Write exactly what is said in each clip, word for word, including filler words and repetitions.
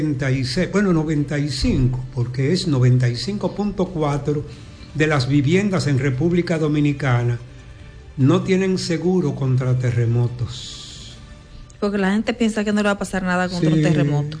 noventa y seis, bueno, noventa y cinco, porque es noventa y cinco punto cuatro de las viviendas en República Dominicana no tienen seguro contra terremotos. Porque la gente piensa que no le va a pasar nada contra sí, un terremoto.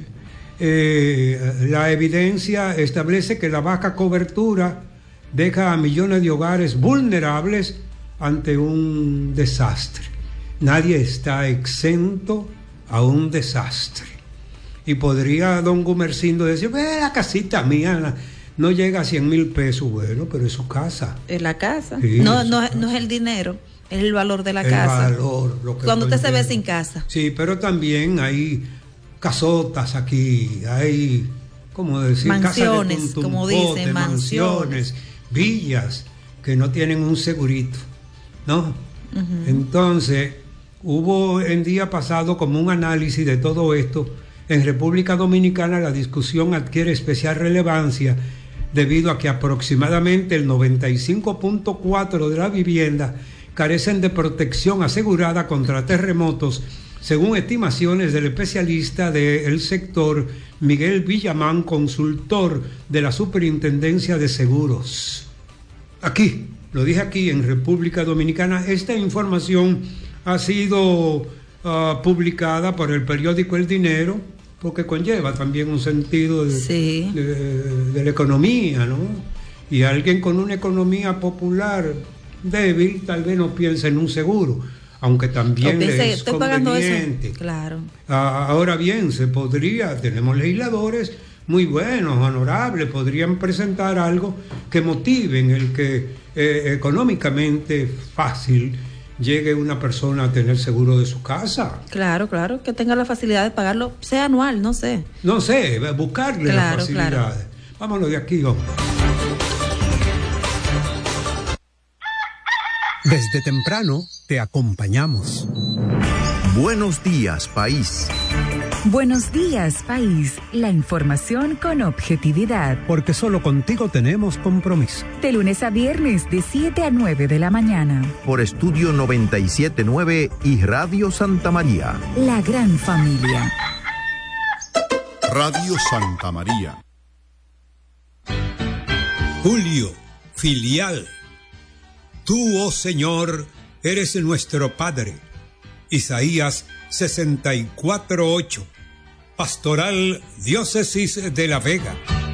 Eh, la evidencia establece que la baja cobertura deja a millones de hogares vulnerables ante un desastre. Nadie está exento a un desastre. Y podría don Gumercindo decir, ve, la casita mía no llega a cien mil pesos. Bueno, pero es su casa. Es la casa. Sí, no, es no, casa. no es el dinero, es el valor de la el casa. Valor, lo que Cuando usted se ve entiendo. sin casa. Sí, pero también hay casotas aquí, hay, ¿cómo decir? Mansiones, casas de como dicen, mansiones, villas que no tienen un segurito, ¿no? Uh-huh. Entonces, hubo el día pasado como un análisis de todo esto. En República Dominicana la discusión adquiere especial relevancia debido a que aproximadamente el noventa y cinco punto cuatro por ciento de la vivienda carecen de protección asegurada contra terremotos, según estimaciones del especialista del sector Miguel Villamán, consultor de la Superintendencia de Seguros. Aquí, lo dije aquí en República Dominicana, esta información ha sido uh, publicada por el periódico El Dinero, porque conlleva también un sentido de, sí. de, de, de la economía, ¿no? Y alguien con una economía popular débil tal vez no piensa en un seguro, aunque también piense, le es estoy pagando conveniente. Eso. Claro. Ah, ahora bien, se podría, tenemos legisladores muy buenos, honorables, podrían presentar algo que motiven el que eh, económicamente fácil llegue una persona a tener seguro de su casa. Claro, claro, que tenga la facilidad de pagarlo, sea anual, no sé. No sé, buscarle claro, las facilidades. Claro. Vámonos de aquí, hombre. Desde temprano te acompañamos. Buenos días, país. Buenos días, país. La información con objetividad. Porque solo contigo tenemos compromiso. De lunes a viernes, de siete a nueve de la mañana. Por Estudio noventa y siete punto nueve y Radio Santa María. La gran familia. Radio Santa María. Julio, filial. Tú, oh Señor, eres nuestro Padre. Isaías sesenta y cuatro ocho. Pastoral Diócesis de La Vega.